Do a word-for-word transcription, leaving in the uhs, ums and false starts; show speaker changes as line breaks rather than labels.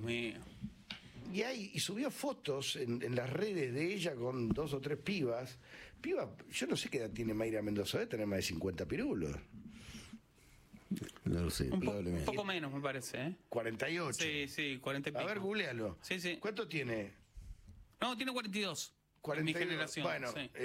mío.
Y, hay, y subió fotos en, en las redes de ella con dos o tres pibas. Piba, yo no sé qué edad tiene Mayra Mendoza, debe tener más de cincuenta pirulos.
No lo sé,
Un, po- un
probablemente.
poco menos, me parece, ¿eh?
cuarenta y ocho.
Sí, sí, cuarenta y pico.
A ver, googlealo.
Sí, sí.
¿Cuánto tiene?
No, tiene cuarenta y dos.
cuarenta y dos.
En mi generación.
Bueno,
sí.